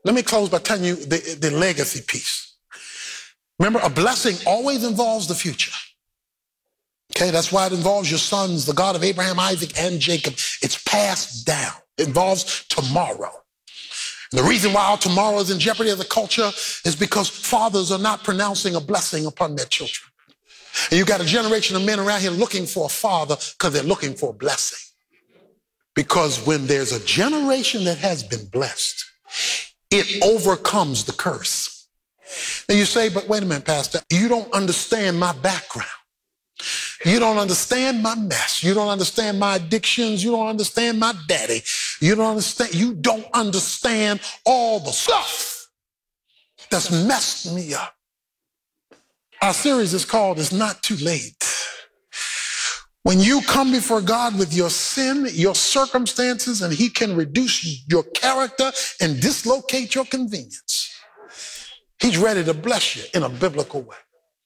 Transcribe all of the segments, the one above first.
Let me close by telling you the legacy piece. Remember, a blessing always involves the future. Okay, that's why it involves your sons, the God of Abraham, Isaac, and Jacob. It's passed down. It involves tomorrow. And the reason why our tomorrow is in jeopardy as a culture is because fathers are not pronouncing a blessing upon their children. And you got a generation of men around here looking for a father because they're looking for a blessing. Because when there's a generation that has been blessed, it overcomes the curse. And you say, but wait a minute, Pastor, you don't understand my background. You don't understand my mess. You don't understand my addictions. You don't understand my daddy. You don't understand all the stuff that's messed me up. Our series is called It's Not Too Late. When you come before God with your sin, your circumstances, and he can reduce your character and dislocate your convenience, he's ready to bless you in a biblical way.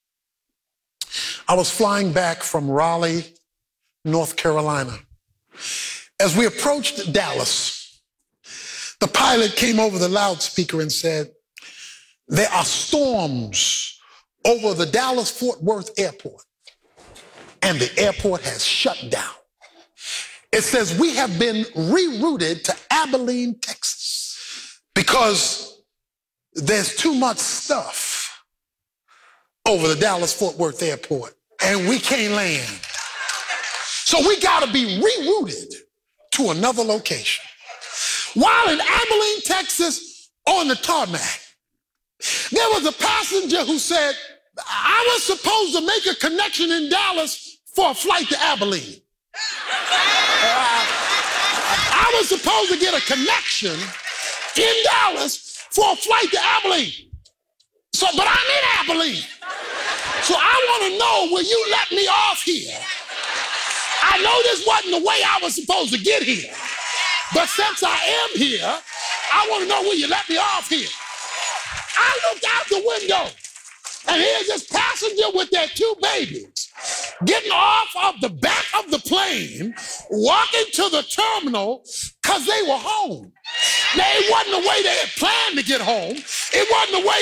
I was flying back from Raleigh, North Carolina. As we approached Dallas, the pilot came over the loudspeaker and said, there are storms over the Dallas-Fort Worth airport, and the airport has shut down. It says we have been rerouted to Abilene, Texas, because there's too much stuff over the Dallas-Fort Worth airport, and we can't land. So we got to be rerouted to another location. While in Abilene, Texas, on the tarmac, there was a passenger who said, I was supposed to make a connection in Dallas for a flight to Abilene. I was supposed to get a connection in Dallas for a flight to Abilene. But I'm in Abilene. So I want to know, will you let me off here? I know this wasn't the way I was supposed to get here. But since I am here, I want to know, will you let me off here? I looked out the window, and here's this passenger with their two babies getting off of the back of the plane, walking to the terminal because they were home. Now, it wasn't the way they had planned to get home. It wasn't the way